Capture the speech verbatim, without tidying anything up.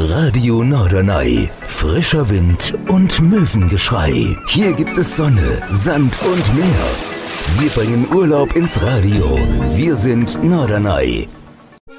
Radio Norderney. Frischer Wind und Möwengeschrei. Hier gibt es Sonne, Sand und Meer. Wir bringen Urlaub ins Radio. Wir sind Norderney.